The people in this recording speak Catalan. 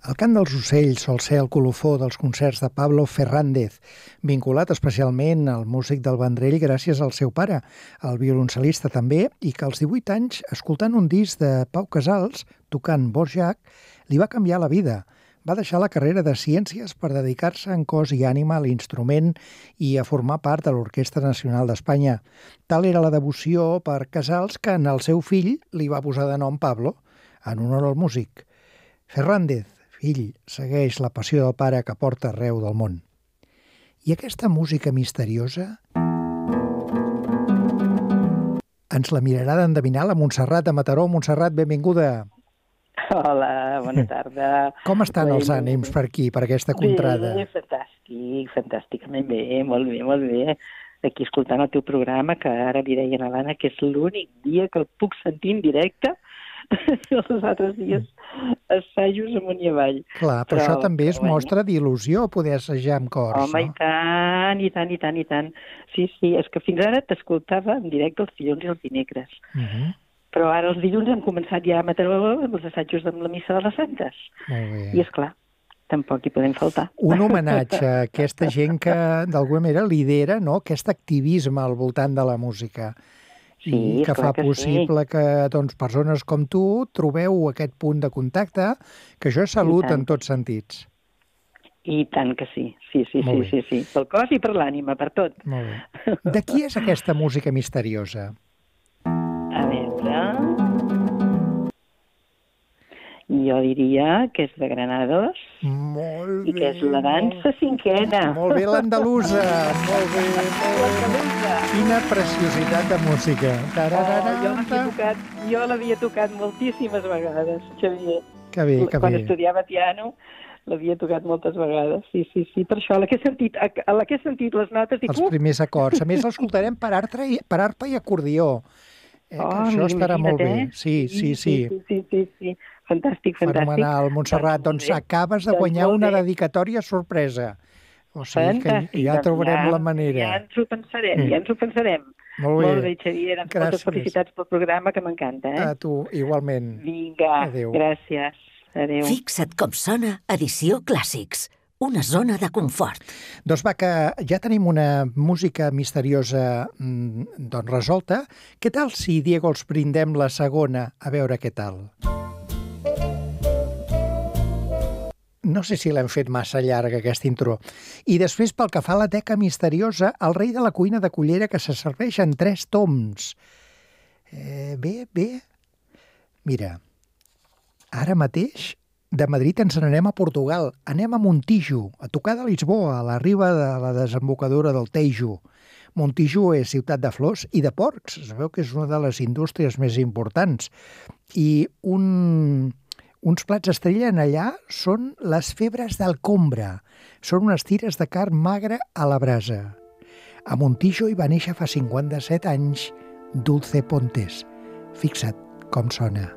El cant dels ocells sol ser el colofó dels concerts de Pablo Fernández, vinculat especialment al músic del Vendrell gràcies al seu pare, el violoncel·lista també, i que als 18 anys, escoltant un disc de Pau Casals, tocant Borjak, li va canviar la vida. Va deixar la carrera de Ciències per dedicar-se en cos i ànima a l'instrument i a formar part de l'Orquestra Nacional d'Espanya. Tal era la devoció per Casals que en el seu fill li va posar de nom Pablo, en honor al músic. Fernández, fill, segueix la passió del pare que porta arreu del món. I aquesta música misteriosa ens la mirarà d'endevinar la Montserrat de Mataró. Montserrat, benvinguda. Hola, bona tarda. Com estan els ànims per aquí, per aquesta contrada? Bé, fantàstic, fantàsticament bé, molt bé, molt bé. Aquí escoltant el teu programa, que ara li deien a l'Anna que és l'únic dia que el puc sentir en directe. Els altres dies assajos amunt i avall. Clar, però això també és mostra d'il·lusió, poder assajar amb cors. Home, no? i tant. Sí, és que fins ara t'escoltava en directe els dilluns i els dimecres. Però ara els dilluns hem començat ja a Mataró amb els assajos de la Missa de les Santes. Molt bé. I, esclar, tampoc hi podem faltar. Un homenatge a aquesta gent que, d'alguna manera, lidera, no?, aquest activisme al voltant de la música. Sí, i que fa possible que doncs, persones com tu trobeu aquest punt de contacte, que això és salut en tots sentits. I tant que sí. Sí. Pel cos i per l'ànima, per tot. Molt bé. De qui és aquesta música misteriosa? A veure... Jo diria que és de Granados. Molt bé. I que és la dansa cinquena. Molt bé, l'andalusa. Molt bé. Quina preciositat de música. Jo l'havia tocat moltíssimes vegades, Xavier. Que bé. Quan estudiava piano l'havia tocat moltes vegades. Sí. Per això, a la que he sentit les notes... Els primers acords. A més, l'escoltarem per arpa i acordió. Això estarà molt bé. Sí. Fantàstic. Fenomenal, Montserrat. Doncs acabes de guanyar una dedicatòria sorpresa. O sigui que ja trobarem la manera. Ja ens ho pensarem. Molt bé, Xavier. Moltes felicitats pel programa, que m'encanta. A tu, igualment. Vinga, gràcies. Adéu. Fixa't com sona Edició Clàssics. Una zona de confort. Doncs va, que ja tenim una música misteriosa resolta. Què tal si, Diego, els brindem la segona? A veure què tal. No sé si l'hem fet massa llarga, aquesta intro. I després, pel que fa a la teca misteriosa, el rei de la cuina de Cullera, que se serveix en 3 toms. Bé. Mira, ara mateix de Madrid ens n'anem a Portugal. Anem a Montijo, a tocar de Lisboa, a la riba de la desembocadura del Tejo. Montijo és ciutat de flors i de porcs. Es veu que és una de les indústries més importants. I uns plats estrella en allà són les febres del Combra. Són unes tires de carn magra a la brasa. A Montijo hi va néixer fa 57 anys Dulce Pontes. Fixa't com sona.